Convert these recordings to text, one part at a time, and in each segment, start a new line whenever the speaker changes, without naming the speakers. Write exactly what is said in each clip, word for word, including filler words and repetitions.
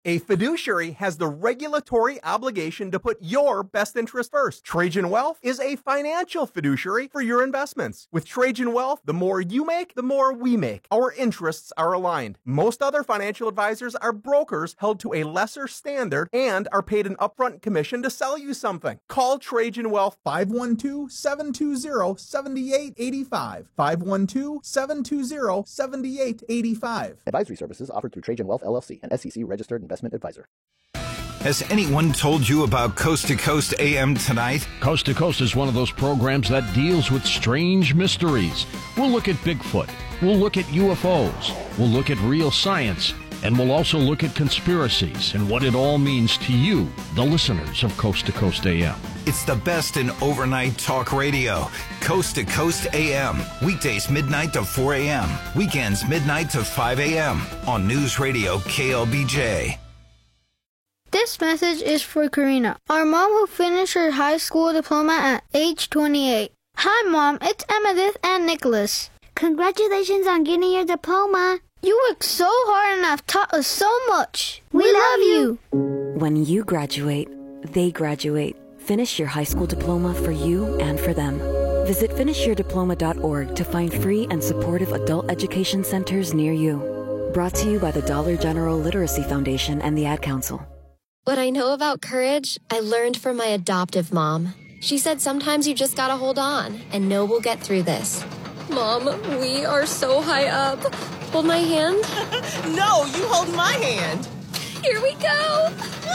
A fiduciary has the regulatory obligation to put your best interest first. Trajan Wealth is a financial fiduciary for your investments. With Trajan Wealth, the more you make, the more we make. Our interests are aligned. Most other financial advisors are brokers held to a lesser standard and are paid an upfront commission to sell you something. Call Trajan Wealth five one two, seven two zero, seven eight eight five. five one two, seven two zero, seven eight eight five.
Advisory services offered through Trajan Wealth, L L C, an S E C registered investment advisor.
Has anyone told you about Coast to Coast A M tonight?
Coast to Coast is one of those programs that deals with strange mysteries. We'll look at Bigfoot. We'll look at U F Os. We'll look at real science. And we'll also look at conspiracies and what it all means to you, the listeners of Coast to Coast A M.
It's the best in overnight talk radio. Coast to Coast A M. Weekdays midnight to four a.m. Weekends midnight to five a.m. on News Radio K L B J.
This message is for Karina, our mom who finished her high school diploma at age twenty-eight. Hi, Mom. It's Emmettith and Nicholas.
Congratulations on getting your diploma.
You worked so hard and have taught us so much. We, we love you.
When you graduate, they graduate. Finish your high school diploma for you and for them. Visit finish your diploma dot org to find free and supportive adult education centers near you. Brought to you by the Dollar General Literacy Foundation and the Ad Council.
What I know about courage, I learned from my adoptive mom. She said sometimes you just gotta hold on and know we'll get through this. Mom, we are so high up. Hold my hand.
No, you hold my hand.
Here we go.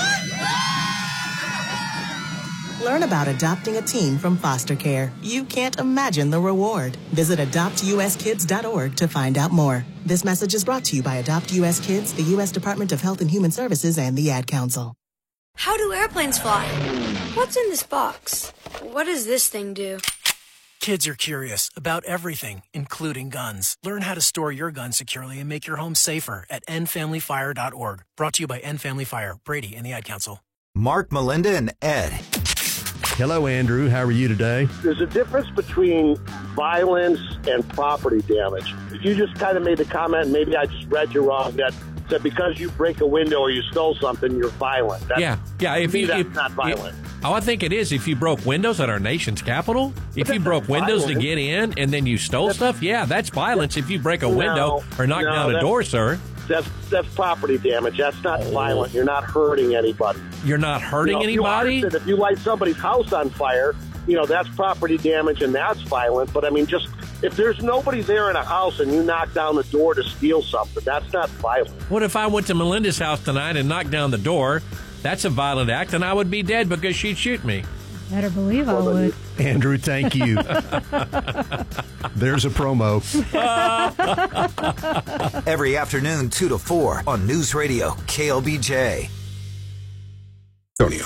Learn about adopting a teen from foster care. You can't imagine the reward. Visit adopt u s kids dot org to find out more. This message is brought to you by Adopt U S Kids, the U S Department of Health and Human Services, and the Ad Council.
How do airplanes fly? What's in this box? What does this thing do?
Kids are curious about everything, including guns. Learn how to store your gun securely and make your home safer at end family fire dot org. Brought to you by End Family Fire, Brady, and the Ad Council.
Mark, Melinda, and Ed.
Hello, Andrew. How are you today?
There's a difference between violence and property damage. You just kind of made the comment, maybe I just read you wrong, that that because you break a window or you stole something, you're violent. That's,
yeah, yeah. If you,
that's
if,
not violent.
If, oh, I think it is. If you broke windows at our nation's capital, if you broke windows violent. to get in and then you stole that's, stuff, yeah, that's violence. If you break a window
no,
or knock
no,
down a door, sir.
That's that's property damage. That's not oh. violent. You're not hurting anybody.
You're not hurting
you know,
anybody?
If you, if you light somebody's house on fire, you know, that's property damage and that's violent. But, I mean, just if there's nobody there in a house and you knock down the door to steal something, that's not violent.
What if I went to Melinda's house tonight and knocked down the door? That's a violent act, and I would be dead because she'd shoot me.
Better believe I would.
Andrew, thank you. There's a promo.
Every afternoon, two to four on News Radio K L B J.
Antonio.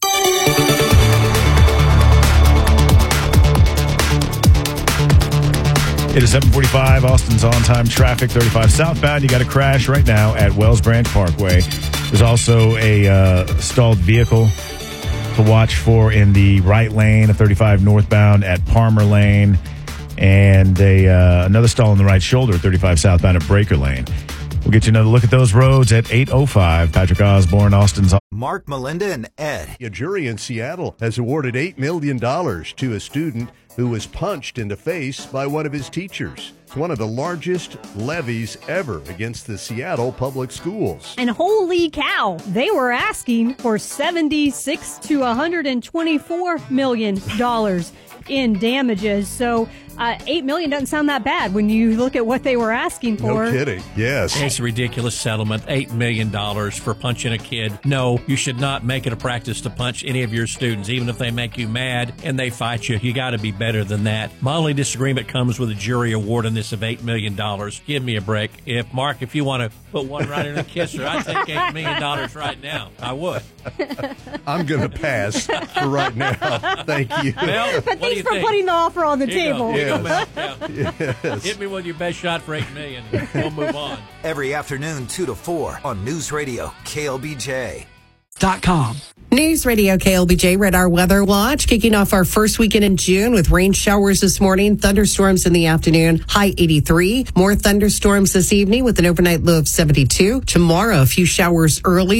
It is seven forty-five. Austin's on-time traffic, thirty-five southbound. You got a crash right now at Wells Branch Parkway. There's also a uh, stalled vehicle to watch for in the right lane of thirty-five northbound at Palmer Lane, and a uh, another stall in the right shoulder at thirty-five southbound at Breaker Lane. We'll get you another look at those roads at eight oh five. Patrick Osborne, Austin's.
Mark, Melinda, and Ed.
A jury in Seattle has awarded eight million dollars to a student who was punched in the face by one of his teachers. It's one of the largest levies ever against the Seattle public schools.
And holy cow, they were asking for seventy-six to one hundred twenty-four million dollars in damages. So uh, eight million dollars doesn't sound that bad when you look at what they were asking for.
No kidding. Yes.
It's a ridiculous settlement. eight million dollars for punching a kid. No, you should not make it a practice to punch any of your students, even if they make you mad and they fight you. You got to be better than that. My only disagreement comes with a jury awarding this of eight million dollars. Give me a break. If Mark, if you want to put one right in a kisser, I'd take eight million dollars right now. I would.
I'm going to pass for right now. Thank you.
Mel,
but thanks for think? putting the offer on the
Here
table.
Yes. Go, Mel. Yeah.
Yes.
Hit me with your best shot for eight million dollars. We'll move on.
Every afternoon, two to four on News Radio K L B J.
Dot com.
News Radio K L B J Radar Weather Watch, kicking off our first weekend in June with rain showers this morning, thunderstorms in the afternoon, high eighty-three. More thunderstorms this evening with an overnight low of seventy-two. Tomorrow, a few showers early.